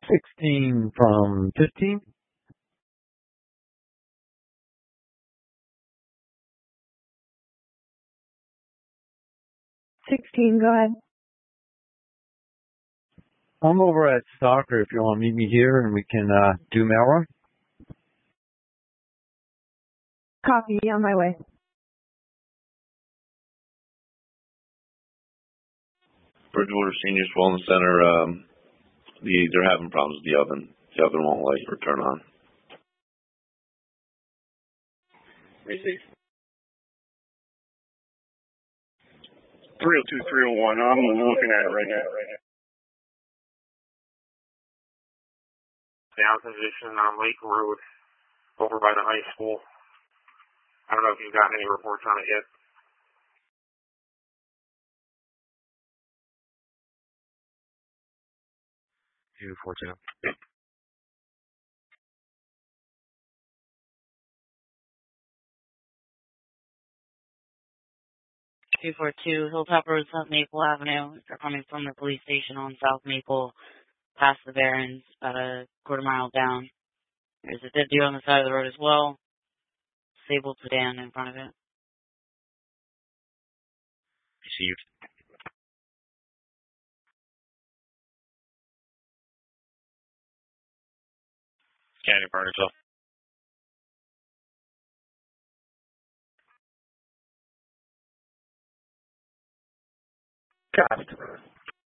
16 from 15. 16, go ahead. I'm over at Stalker if you want to meet me here and we can do Melrose. Copy, on my way. Bridgewater Seniors Wellness Center, they're having problems with the oven. The oven won't let you turn on. Receive. 302, 301. I'm looking at it right now. Down position on Lake Road, over by the high school. I don't know if you've gotten any reports on it yet. Two, 42. Hilltop Road, South Maple Avenue. They're coming from the police station on South Maple, past the Barrens, about a quarter mile down. There's a dead deer on the side of the road as well. Disabled sedan in front of it. Received. Scanning Burnsville. Copy.